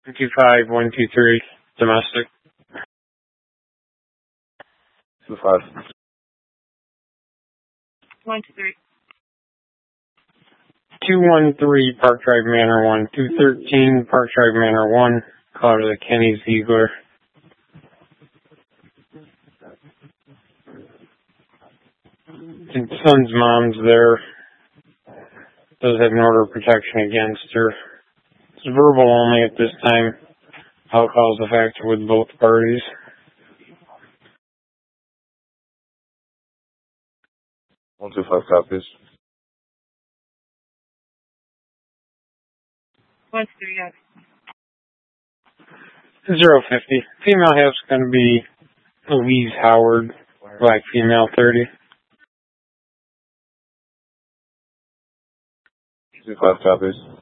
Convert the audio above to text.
25123, domestic. 25. 123. 213 Park Drive Manor 1, 213 Park Drive Manor 1, call to the Kenny Ziegler. And son's mom's there. Does have an order of protection against her. It's verbal only at this time. Alcohol is a factor with both parties. 125 copies. 123, yes. 050. Female half's going to be Louise Howard, black female 30. 25 copies.